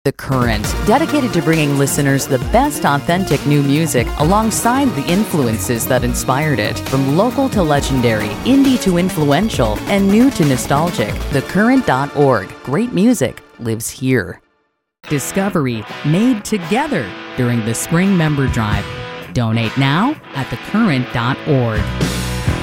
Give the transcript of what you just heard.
The Current, dedicated to bringing listeners the best authentic new music alongside the influences that inspired it. From local to legendary, indie to influential, and new to nostalgic, thecurrent.org. Great music lives here. Discovery made together during the Spring Member Drive. Donate now at thecurrent.org.